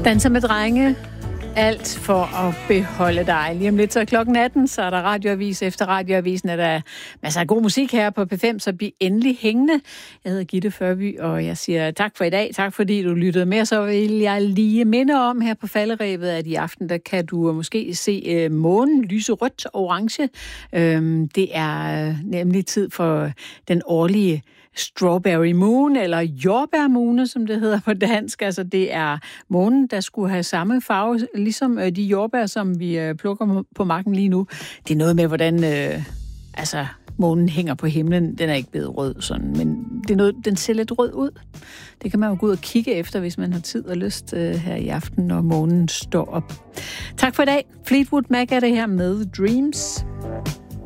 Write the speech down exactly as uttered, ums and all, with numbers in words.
Danser med drenge. Alt for at beholde dig. Lige om lidt så er klokken atten, så er der radioavis. Efter radioavisen er der masser af god musik her på P fem, så bliv endelig hængende. Jeg hedder Gitte Førby, og jeg siger tak for i dag. Tak fordi du lyttede med. Så vil jeg lige minde om her på falderebet, at i aften der kan du måske se øh, månen lyse rødt og orange. Øhm, det er øh, nemlig tid for den årlige Strawberry Moon, eller jordbærmune, som det hedder på dansk. Altså, det er månen, der skulle have samme farve, ligesom de jordbær, som vi plukker på marken lige nu. Det er noget med, hvordan øh, altså, månen hænger på himlen. Den er ikke blevet rød, sådan, men det er noget, den ser lidt rød ud. Det kan man jo gå ud og kigge efter, hvis man har tid og lyst øh, her i aften, når månen står op. Tak for i dag. Fleetwood Mac er det her med Dreams.